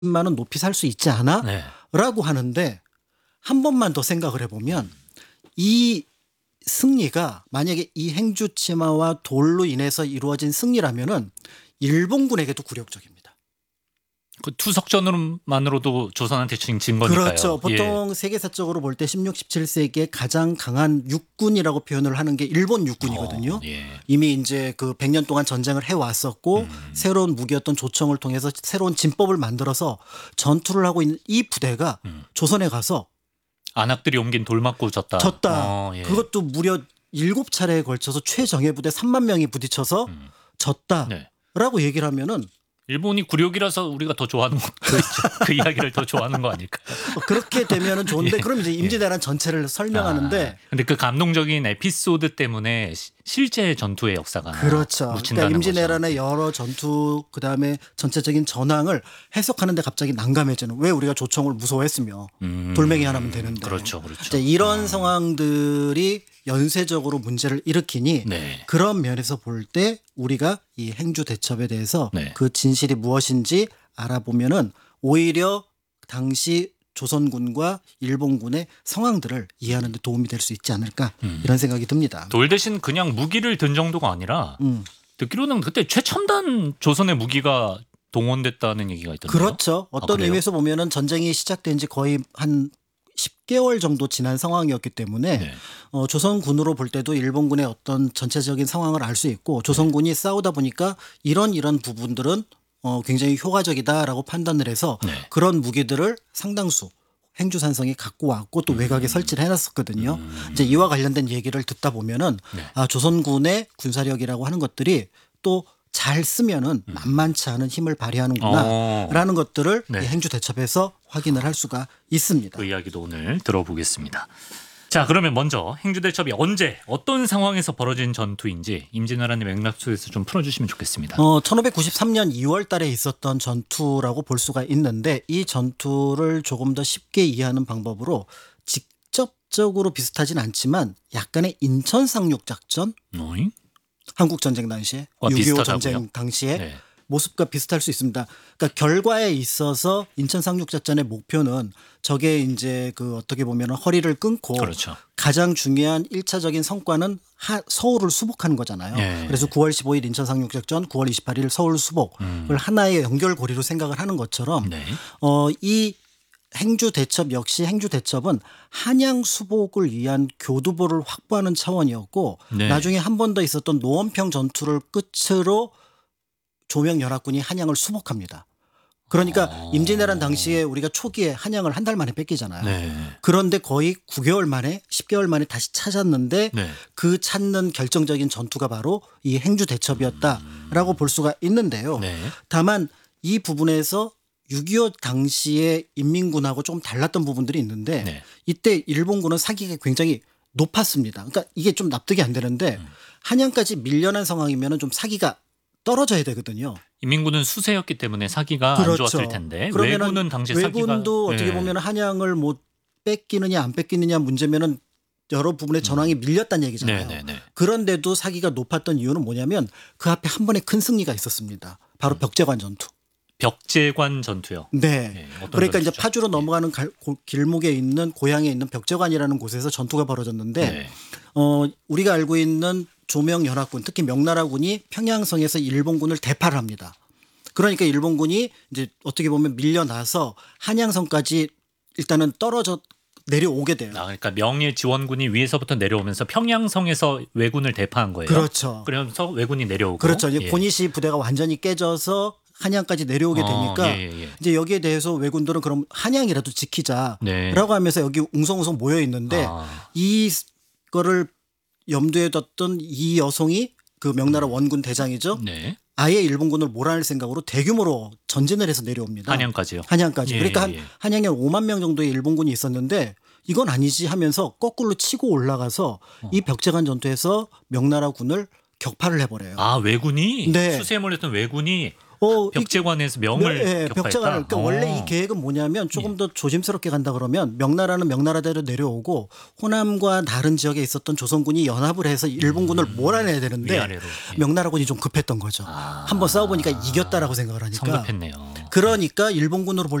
원 높이 살 수 있지 않아? 네. 라고 하는데 한 번만 더 생각을 해보면 이 승리가 만약에 이 행주치마와 돌로 인해서 이루어진 승리라면은 일본군에게도 굴욕적입니다. 그 투석전으로만으로도 조선한테 진 거니까요. 그렇죠. 보통 세계사적으로 볼 때 16, 17세기에 가장 강한 육군이라고 표현을 하는 게 일본 육군이거든요. 이미 이제 그 100년 동안 전쟁을 해왔었고 새로운 무기였던 조총을 통해서 새로운 진법을 만들어서 전투를 하고 있는 이 부대가 조선에 가서 안악들이 옮긴 돌 맞고 졌다. 그것도 무려 7차례에 걸쳐서 최정예 부대 3만 명이 부딪혀서 졌다라고 얘기를 하면은 일본이 굴욕이라서 우리가 더 좋아하는 거, 그 이야기를 더 좋아하는 거 아닐까요? 그렇게 되면은 좋은데 그럼 이제 임진왜란 전체를 설명하는데 근데 그 감동적인 에피소드 때문에 실제 전투의 역사가 그렇죠. 그러니까 임진왜란의 거죠. 여러 전투 그다음에 전체적인 전황을 해석하는데 갑자기 난감해지는 왜 우리가 조총을 무서워했으며 돌멩이 하나면 되는데 그렇죠. 이런 상황들이 연쇄적으로 문제를 일으키니 그런 면에서 볼 때 우리가 이 행주 대첩에 대해서 그 진실이 무엇인지 알아보면은 오히려 당시 조선군과 일본군의 상황들을 이해하는 데 도움이 될 수 있지 않을까 이런 생각이 듭니다. 돌 대신 그냥 무기를 든 정도가 아니라 듣기로는 그때 최첨단 조선의 무기가 동원됐다는 얘기가 있던데요. 그렇죠. 어떤 의미에서 보면은 전쟁이 시작된 지 거의 한 10개월 정도 지난 상황이었기 때문에 조선군으로 볼 때도 일본군의 어떤 전체적인 상황을 알 수 있고 조선군이 싸우다 보니까 이런 부분들은 굉장히 효과적이다라고 판단을 해서 그런 무기들을 상당수 행주산성이 갖고 왔고 또 외곽에 설치를 해놨었거든요. 이제 이와 관련된 얘기를 듣다 보면은 조선군의 군사력이라고 하는 것들이 또 잘 쓰면은 만만치 않은 힘을 발휘하는구나라는 것들을 이 행주 대첩에서 확인을 할 수가 있습니다. 그 이야기도 오늘 들어보겠습니다. 자, 그러면 먼저 행주 대첩이 언제 어떤 상황에서 벌어진 전투인지 임진왜란의 맥락 속에서 좀 풀어주시면 좋겠습니다. 1593년 2월 달에 있었던 전투라고 볼 수가 있는데 이 전투를 조금 더 쉽게 이해하는 방법으로 직접적으로 비슷하진 않지만 약간의 인천 상륙 작전 한국 전쟁 당시에 6.25 전쟁 당시에 모습과 비슷할 수 있습니다. 그러니까 결과에 있어서 인천 상륙 작전의 목표는 저게 이제 그 어떻게 보면 허리를 끊고 가장 중요한 1차적인 성과는 서울을 수복하는 거잖아요. 그래서 9월 15일 인천 상륙 작전, 9월 28일 서울 수복을 하나의 연결고리로 생각을 하는 것처럼 이 행주 대첩 역시 행주 대첩은 한양 수복을 위한 교두보를 확보하는 차원이었고 나중에 한 번 더 있었던 노원평 전투를 끝으로 조명연합군이 한양을 수복합니다. 그러니까 임진왜란 당시에 우리가 초기에 한양을 한 달 만에 뺏기잖아요. 그런데 거의 9개월 만에 10개월 만에 다시 찾았는데 그 찾는 결정적인 전투가 바로 이 행주 대첩이었다라고 볼 수가 있는데요. 다만 이 부분에서 6.25 당시에 인민군하고 조금 달랐던 부분들이 있는데 이때 일본군은 사기가 굉장히 높았습니다. 그러니까 이게 좀 납득이 안 되는데 한양까지 밀려난 상황이면 좀 사기가 떨어져야 되거든요. 인민군은 수세였기 때문에 사기가 안 좋았을 텐데 왜군은 당시 왜군도 어떻게 보면 한양을 못 뺏기느냐 안 뺏기느냐 문제면은 여러 부분의 전황이 밀렸다는 얘기잖아요. 그런데도 사기가 높았던 이유는 뭐냐면 그 앞에 한 번의 큰 승리가 있었습니다. 바로 벽제관 전투. 벽제관 전투요. 그러니까 이제 파주로 넘어가는 길목에 있는 고향에 있는 벽제관이라는 곳에서 전투가 벌어졌는데 우리가 알고 있는 조명연합군 특히 명나라군이 평양성에서 일본군을 대파를 합니다. 그러니까 일본군이 이제 어떻게 보면 밀려나서 한양성까지 일단은 떨어져 내려오게 돼요. 그러니까 명예 지원군이 위에서부터 내려오면서 평양성에서 왜군을 대파한 거예요. 그렇죠. 그러면서 왜군이 내려오고. 그렇죠. 이제 고니시 부대가 완전히 깨져서 한양까지 내려오게 되니까 이제 여기에 대해서 왜군들은 그럼 한양이라도 지키자라고 하면서 여기 웅성웅성 모여 있는데 이거를 염두에 뒀던 이 여성이 그 명나라 원군 대장이죠. 아예 일본군을 몰아낼 생각으로 대규모로 전진을 해서 내려옵니다. 한양까지요. 그러니까 한양에 5만 명 정도의 일본군이 있었는데 이건 아니지 하면서 거꾸로 치고 올라가서 이 벽제관 전투에서 명나라 군을 격파를 해버려요. 왜군이 수세에 몰렸던 왜군이 벽제관에서 명을 격파했다. 벽제관을. 그러니까 원래 이 계획은 뭐냐면 조금 더 조심스럽게 간다 그러면 명나라는 명나라대로 내려오고 호남과 다른 지역에 있었던 조선군이 연합을 해서 일본군을 몰아내야 되는데 위아래로. 예. 명나라군이 좀 급했던 거죠. 한번 싸워보니까 이겼다라고 생각을 하니까. 성급했네요. 그러니까 일본군으로 볼